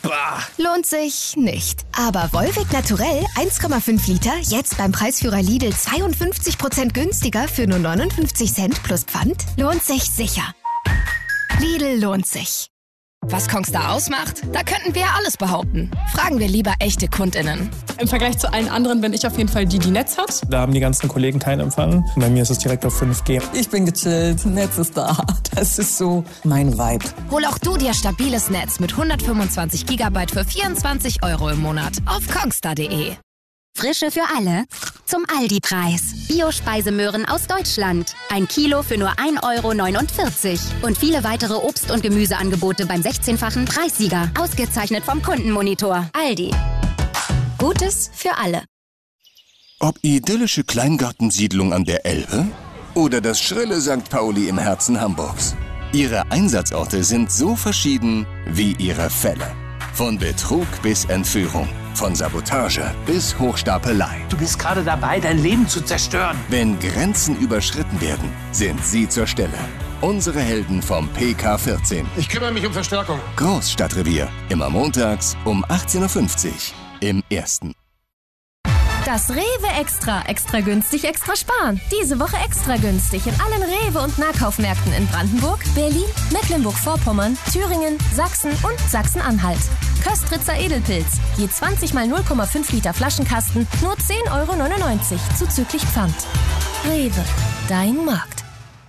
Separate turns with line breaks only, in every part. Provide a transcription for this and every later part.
Bah.
Lohnt sich nicht. Aber Volvic Naturell 1,5 Liter, jetzt beim Preisführer Lidl 52% günstiger für nur 59 Cent plus Pfand, lohnt sich sicher. Lidl lohnt sich.
Was Kongstar ausmacht? Da könnten wir ja alles behaupten. Fragen wir lieber echte KundInnen.
Im Vergleich zu allen anderen bin ich auf jeden Fall die Netz hat.
Da haben die ganzen Kollegen keinen Empfang. Bei mir ist es direkt auf 5G.
Ich bin gechillt, Netz ist da. Das ist so mein Vibe.
Hol auch du dir stabiles Netz mit 125 GB für 24 € im Monat auf kongstar.de.
Frische für alle zum Aldi-Preis. Bio-Speisemöhren aus Deutschland. 1 Kilo für nur 1,49 € Und viele weitere Obst- und Gemüseangebote beim 16-fachen Preissieger. Ausgezeichnet vom Kundenmonitor. Aldi. Gutes für alle.
Ob idyllische Kleingartensiedlung an der Elbe oder das schrille St. Pauli im Herzen Hamburgs. Ihre Einsatzorte sind so verschieden wie ihre Fälle. Von Betrug bis Entführung, von Sabotage bis Hochstapelei.
Du bist gerade dabei, dein Leben zu zerstören.
Wenn Grenzen überschritten werden, sind sie zur Stelle. Unsere Helden vom PK14.
Ich kümmere mich um Verstärkung.
Großstadtrevier. Immer montags um 18:50 Uhr im Ersten.
Das Rewe Extra. Extra günstig, extra sparen. Diese Woche extra günstig in allen Rewe- und Nahkaufmärkten in Brandenburg, Berlin, Mecklenburg-Vorpommern, Thüringen, Sachsen und Sachsen-Anhalt. Köstritzer Edelpilz. Je 20 mal 0,5 Liter Flaschenkasten, nur 10,99 € zuzüglich Pfand. Rewe. Dein Markt.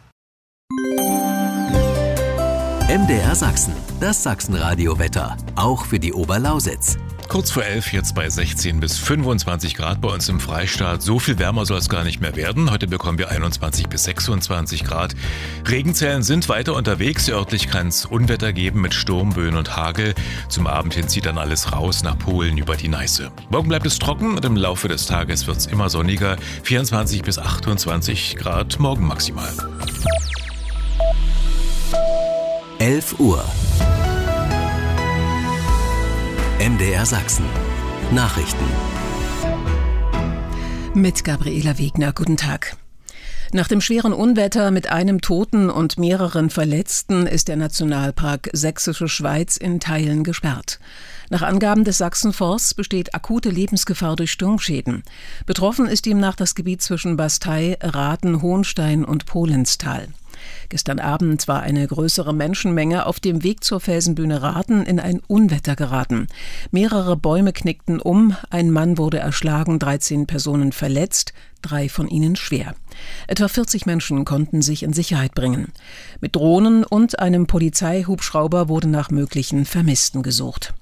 MDR Sachsen. Das Sachsenradio-Wetter. Auch für die Oberlausitz.
Kurz vor 11, jetzt bei 16 bis 25 Grad bei uns im Freistaat. So viel wärmer soll es gar nicht mehr werden. Heute bekommen wir 21 bis 26 Grad. Regenzellen sind weiter unterwegs. Örtlich kann es Unwetter geben mit Sturmböen und Hagel. Zum Abend hin zieht dann alles raus nach Polen über die Neiße. Morgen bleibt es trocken und im Laufe des Tages wird es immer sonniger. 24 bis 28 Grad morgen maximal.
11 Uhr. MDR Sachsen. Nachrichten.
Mit Gabriela Wegner. Guten Tag. Nach dem schweren Unwetter mit einem Toten und mehreren Verletzten ist der Nationalpark Sächsische Schweiz in Teilen gesperrt. Nach Angaben des Sachsenforsts besteht akute Lebensgefahr durch Sturmschäden. Betroffen ist demnach das Gebiet zwischen Bastei, Rathen, Hohenstein und Polenstal. Gestern Abend war eine größere Menschenmenge auf dem Weg zur Felsenbühne Rathen in ein Unwetter geraten. Mehrere Bäume knickten um, ein Mann wurde erschlagen, 13 Personen verletzt, 3 von ihnen schwer. Etwa 40 Menschen konnten sich in Sicherheit bringen. Mit Drohnen und einem Polizeihubschrauber wurde nach möglichen Vermissten gesucht.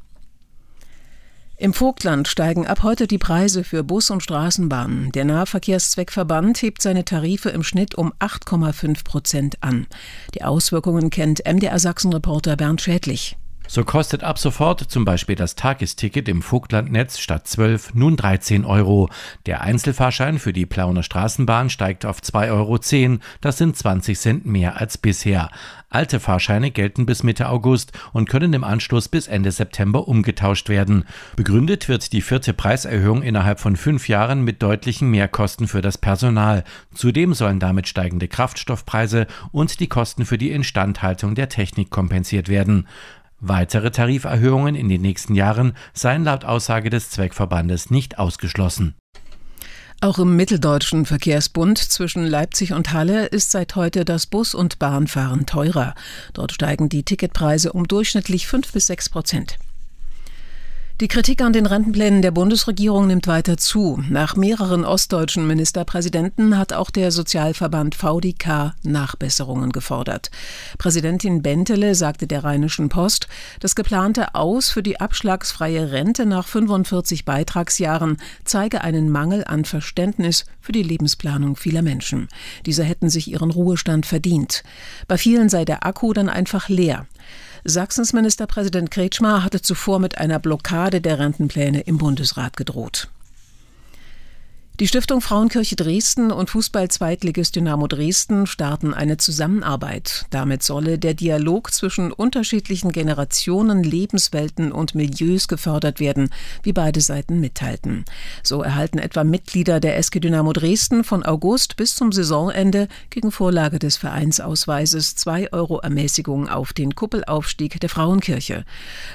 Im Vogtland steigen ab heute die Preise für Bus und Straßenbahn. Der Nahverkehrszweckverband hebt seine Tarife im Schnitt um 8,5% an. Die Auswirkungen kennt MDR-Sachsen-Reporter Bernd Schädlich.
So kostet ab sofort zum Beispiel das Tagesticket im Vogtlandnetz statt 12 nun 13 €. Der Einzelfahrschein für die Plauner Straßenbahn steigt auf 2,10 €. Das sind 20 Cent mehr als bisher. Alte Fahrscheine gelten bis Mitte August und können im Anschluss bis Ende September umgetauscht werden. Begründet wird die 4. Preiserhöhung innerhalb von 5 Jahren mit deutlichen Mehrkosten für das Personal. Zudem sollen damit steigende Kraftstoffpreise und die Kosten für die Instandhaltung der Technik kompensiert werden. Weitere Tariferhöhungen in den nächsten Jahren seien laut Aussage des Zweckverbandes nicht ausgeschlossen.
Auch im Mitteldeutschen Verkehrsbund zwischen Leipzig und Halle ist seit heute das Bus- und Bahnfahren teurer. Dort steigen die Ticketpreise um durchschnittlich 5 bis 6%. Die Kritik an den Rentenplänen der Bundesregierung nimmt weiter zu. Nach mehreren ostdeutschen Ministerpräsidenten hat auch der Sozialverband VDK Nachbesserungen gefordert. Präsidentin Bentele sagte der Rheinischen Post, das geplante Aus für die abschlagsfreie Rente nach 45 Beitragsjahren zeige einen Mangel an Verständnis für die Lebensplanung vieler Menschen. Diese hätten sich ihren Ruhestand verdient. Bei vielen sei der Akku dann einfach leer. Sachsens Ministerpräsident Kretschmer hatte zuvor mit einer Blockade der Rentenpläne im Bundesrat gedroht. Die Stiftung Frauenkirche Dresden und Fußball-Zweitligist Dynamo Dresden starten eine Zusammenarbeit. Damit solle der Dialog zwischen unterschiedlichen Generationen, Lebenswelten und Milieus gefördert werden, wie beide Seiten mitteilten. So erhalten etwa Mitglieder der SG Dynamo Dresden von August bis zum Saisonende gegen Vorlage des Vereinsausweises 2 € Ermäßigung auf den Kuppelaufstieg der Frauenkirche.